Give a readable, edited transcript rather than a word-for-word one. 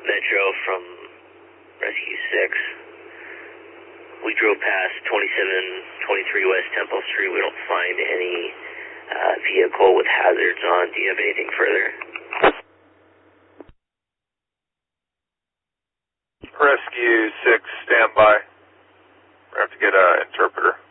Metro from Rescue 6. We drove past 2723 West Temple Street. We don't find any vehicle with hazards on. Do you have anything further? Rescue 6, stand by. We have to get an interpreter.